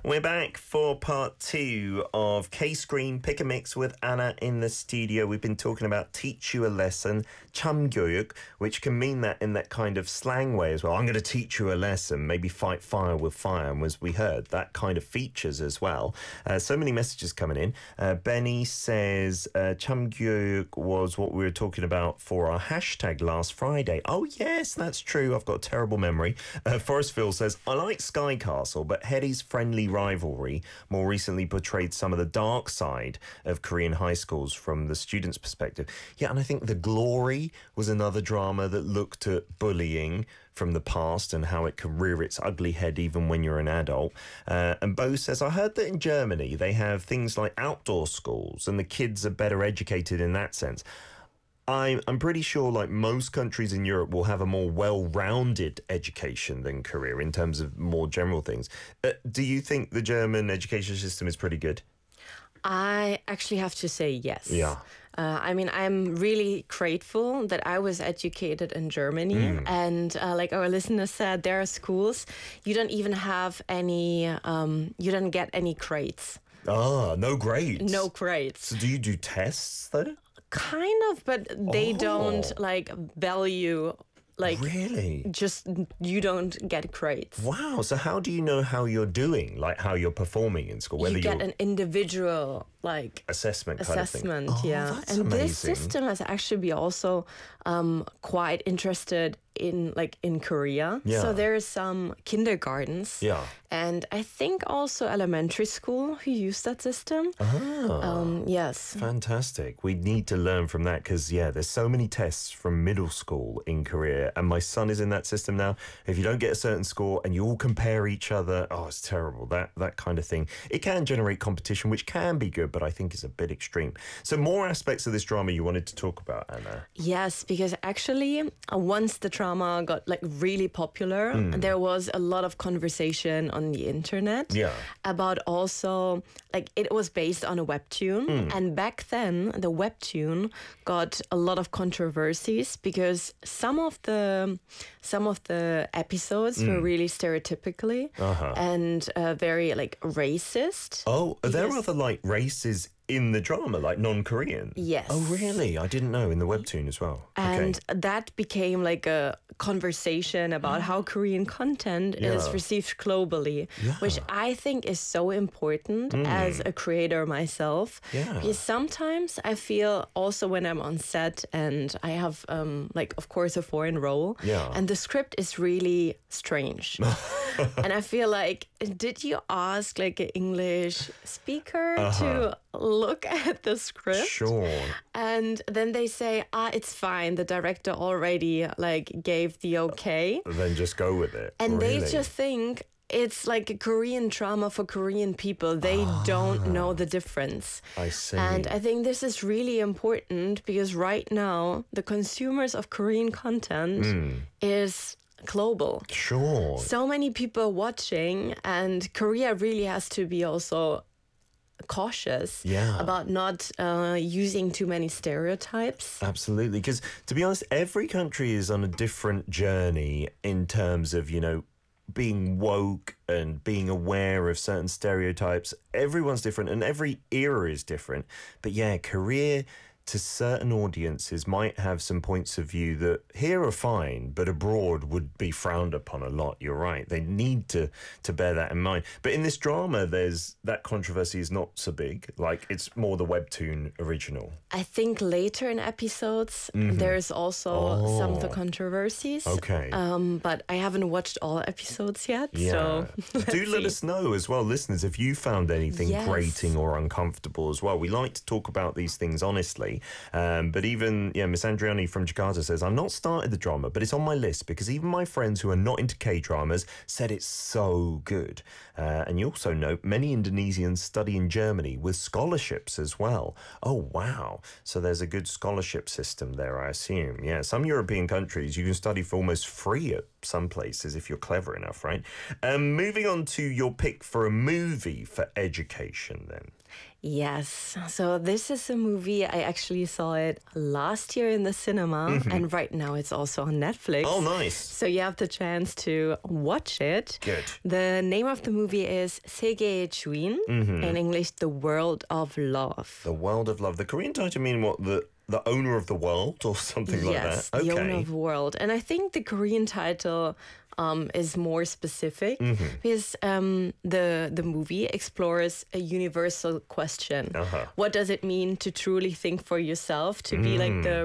We're back for part 2 of K-Screen Pick a Mix with Anna in the studio. We've been talking about teach you a lesson, 참교육, which can mean that in that kind of slang way as well. I'm going to teach you a lesson, maybe fight fire with fire, and as we heard, that kind of features as well. So many messages coming in. Benny says 참교육 was what we were talking about for our hashtag last Friday. Oh yes, that's true. I've got a terrible memory. Forrestville says, I like Sky Castle, but Hetty's friendly rivalry more recently portrayed some of the dark side of Korean high schools from the students' perspective. Yeah, and I think The Glory was another drama that looked at bullying from the past and how it can rear its ugly head even when you're an adult. And Bo says, I heard that in Germany they have things like outdoor schools and the kids are better educated in that sense. I'm pretty sure like most countries in Europe will have a more well-rounded education than Korea in terms of more general things. Do you think the German education system is pretty good? I actually have to say yes. Yeah. I mean, I'm really grateful that I was educated in Germany. And like our listener said, there are schools, you don't even have any, you don't get any grades. Ah, no grades? No grades. So do you do tests though? Kind of, but they don't like value, like really? Just you don't get grades. Wow. So how do you know how you're doing, like how you're performing in school? Whether You get an individual like assessment kind of thing. Yeah. That's and amazing. this system has actually been also quite interested in Korea. Yeah. So there is some kindergartens. Yeah. And I think also elementary school who use that system. Yes. Fantastic. We need to learn from that because, yeah, there's so many tests from middle school in Korea. And my son is in that system now. If you don't get a certain score and you all compare each other, oh, it's terrible. That kind of thing. It can generate competition, which can be good, but I think is a bit extreme. So more aspects of this drama you wanted to talk about, Anna? Yes, because actually once the drama got like really popular, there was a lot of conversation on the internet about also like it was based on a webtoon, and back then the webtoon got a lot of controversies because some of the episodes were really stereotypically and very like racist. Oh, are there other like races in the drama, like non-Korean? Yes. Oh, really? I didn't know, in the webtoon as well. And that became like a conversation about how Korean content is received globally, which I think is so important as a creator myself. Yeah. Because sometimes I feel also when I'm on set and I have like, of course, a foreign role and the script is really strange. And I feel like, did you ask like an English speaker to look at the script? Sure. And then they say, it's fine. The director already like gave the okay. Then just go with it. And really? they just think it's like a Korean drama for Korean people. They don't know the difference. I see. And I think this is really important because right now the consumers of Korean content is global. Sure. So many people watching, and Korea really has to be also cautious about not using too many stereotypes. Absolutely, because to be honest, every country is on a different journey in terms of, you know, being woke and being aware of certain stereotypes. Everyone's different and every era is different. But yeah, Korea to certain audiences might have some points of view that here are fine, but abroad would be frowned upon a lot. You're right. They need to bear that in mind. But in this drama, there's that controversy is not so big. Like, it's more the webtoon original. I think later in episodes, there's also some of the controversies. Okay. But I haven't watched all episodes yet. Yeah. So Do let us know as well, listeners, if you found anything grating or uncomfortable as well. We like to talk about these things honestly. But even, Miss Andriani from Jakarta says, I've not started the drama, but it's on my list because even my friends who are not into K-dramas said it's so good. And you also note many Indonesians study in Germany with scholarships as well. Oh, wow. So there's a good scholarship system there, I assume. Yeah, some European countries, you can study for almost free at some places if you're clever enough, right? Moving on to your pick for a movie for education then. Yes. So this is a movie, I actually saw it last year in the cinema, and right now it's also on Netflix. Oh, nice. So you have the chance to watch it. Good. The name of the movie is 세계의 주인, in English, The World of Love. The World of Love. The Korean title mean what? The owner of the world or something like that? Yes, the owner of the world. And I think the Korean title is more specific because the movie explores a universal question. What does it mean to truly think for yourself, to be like the